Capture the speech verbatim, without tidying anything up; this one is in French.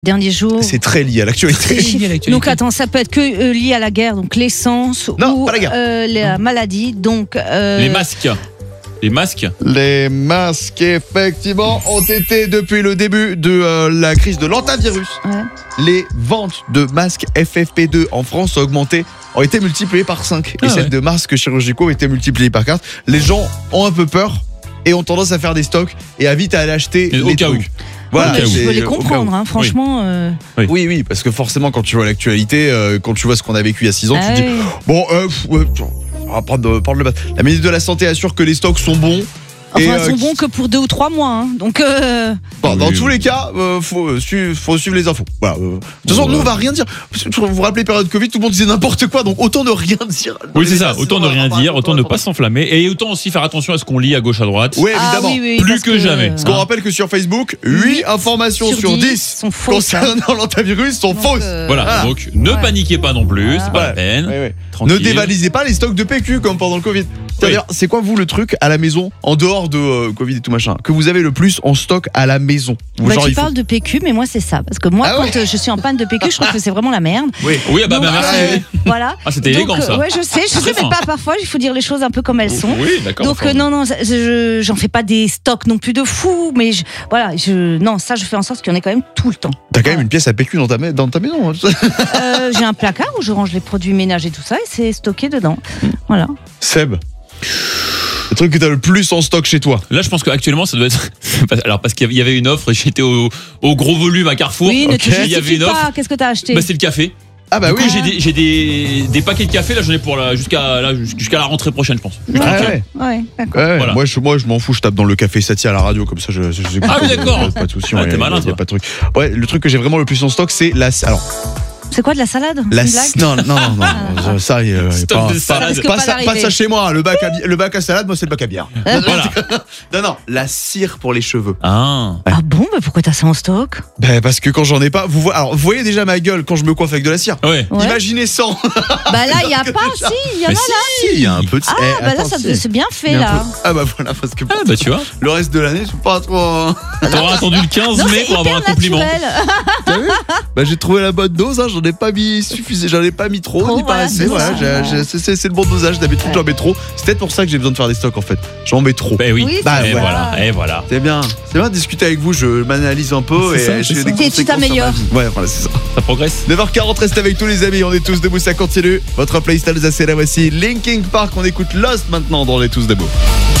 Derniers jours. C'est très lié à l'actualité. Lié à l'actualité. Donc attends, ça peut être que euh, lié à la guerre, donc l'essence Non, ou pas la guerre. euh, la maladie. Donc euh, Les masques. Les masques. Les masques, effectivement, ont été depuis le début de euh, la crise de l'antivirus. Ouais. Les ventes de masques F F P deux en France ont augmenté, ont été multipliées par cinq. Ah et celles ouais. de masques chirurgicaux ont été multipliées par quatre. Les gens ont un peu peur et ont tendance à faire des stocks et à vite à aller acheter Et au les cas où. trucs. Voilà, Ouais, mais je c'est- peux les au cas où. comprendre, hein, franchement. euh, Oui, oui, parce que forcément, quand tu vois l'actualité, euh, quand tu vois ce qu'on a vécu il y a six ans, ah tu te dis ouais. bon, euh, pff, ouais, on va prendre, prendre le bas. La ministre de la Santé assure que les stocks sont bons. Enfin, et, ils euh, sont bons que pour deux ou trois mois. Hein. Donc, euh, Bon, dans Oui, tous oui. les cas, euh, faut, euh, suivre, faut suivre les infos. Voilà. euh. De toute façon, Ouais. nous on va rien dire. Vous vous rappelez période Covid, tout le monde disait n'importe quoi, donc autant ne rien dire. dans Oui, les c'est ça. émissions, Autant ne on va rien pas dire, raconter autant ne pas n'importe s'enflammer. Et autant aussi faire attention à ce qu'on lit à gauche, à droite. quoi. Oui, ah évidemment. oui, oui, Plus parce que jamais. Parce qu'on rappelle que sur Facebook, huit informations sur dix sont fausses. hein. concernant l'antivirus sont Donc, fausses. euh, Voilà. Ah. Donc, ne Ouais. paniquez pas non plus. C'est pas Ouais. la peine. Ouais, ouais. Ne Tranquille. dévalisez pas les stocks de P Q comme pendant le Covid. C'est-à-dire, c'est quoi vous le truc à la maison, en dehors de euh, Covid et tout machin, que vous avez le plus en stock à la maison? Bah, Genre, tu il faut- parles de P Q, mais moi c'est ça. Parce que moi, Ah quand ouais. euh, je suis en panne de P Q, je trouve que c'est vraiment la merde. Oui. Oui, ah bah, Donc, bah, merci. euh, voilà. Ah, c'était Donc, élégant, euh, ça. Ouais, je sais, je sais, Très mais fin. pas parfois. Il faut dire les choses un peu comme elles sont. Oui, d'accord. Donc enfin, euh, non non ça- je j'en fais pas des stocks non plus de fou, mais je, voilà je non ça je fais en sorte qu'il y en ait quand même tout le temps. T'as quand même une pièce à P Q dans ta, ma- dans ta maison. hein. Euh, j'ai un placard où je range les produits ménagers et tout ça et c'est stocké dedans. Voilà. Seb, le truc que t'as le plus en stock chez toi. Là, je pense qu'actuellement, ça doit être. Alors, parce qu'il y avait une offre, j'étais au, au gros volume à Carrefour. Oui, ne ok. te Il y avait justifie une offre. pas. Qu'est-ce que t'as acheté? Bah, c'est le café. Ah bah Du oui. coup, j'ai des, j'ai des, des paquets de café. Là, j'en ai pour la, jusqu'à, là, jusqu'à la rentrée prochaine, je pense. Ouais, Ah ouais. ouais, d'accord. Ouais, Voilà. moi, je, moi je m'en fous, je tape dans le café Satie à la radio comme ça je, je, je- Ah oui, d'accord. Pas de souci, Ah, ouais, t'es malin, y a toi. pas de truc. Ouais, le truc que j'ai vraiment le plus en stock c'est la alors C'est quoi de la salade? la C'est une blague non non non non ça euh, Stock pas, de salade. Parce que pas, pas ça, pas l'arrivée. ça chez moi, le bac à bi- le bac à salade moi c'est le bac à bière. Voilà. Non non, la cire pour les cheveux. Ah. Ah bon, mais pourquoi t'as ça en stock? Ben parce que quand j'en ai pas, vous voyez alors vous voyez déjà ma gueule quand je me coiffe avec de la cire. Ouais. Ouais. Imaginez cent. Bah là, il y a pas, si, il y en a Mais là. Si, il y a un peu de Ah eh, bah là, attends, ça si. c'est bien Il fait y a un là. peu- Ah bah voilà parce que Ah, bah, tu vois. le reste de l'année, je suis pas trop hein. T'auras attendu le quinze Non, mai c'est pour avoir un hyper compliment. naturel. T'as vu Bah j'ai trouvé la bonne dose, hein, j'en ai pas mis suffisant, j'en ai pas mis trop, Trop, ni pas voilà, assez, c'est voilà, ça. j'ai- j'ai- c'est c'est- c'est le bon dosage, d'habitude j'en mets trop. C'est peut-être pour ça que j'ai besoin de faire des stocks en fait. J'en mets trop. Ben oui. Oui, Bah, et ouais. voilà. Et voilà. C'est bien, c'est bien de discuter avec vous, je m'analyse un peu C'est et ça, je c'est fais ça. des Et tu conséquences sur ma t'améliores. vie. Ouais, voilà, c'est ça. Ça progresse. neuf heures quarante, restez avec tous les amis, on est tous debout, ça continue. Votre playlist Alsace, là voici Linkin Park, on écoute Lost maintenant dans les tous debout.